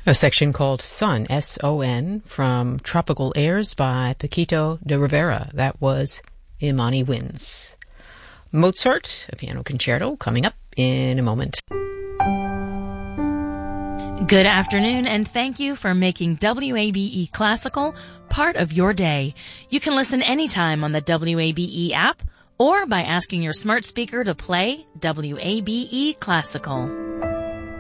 A section called Son, S-O-N, from Tropical Airs by Paquito de Rivera. That was Imani Wins. Mozart, a piano concerto, coming up in a moment. Good afternoon, and thank you for making WABE Classical part of your day. You can listen anytime on the WABE app or by asking your smart speaker to play WABE Classical.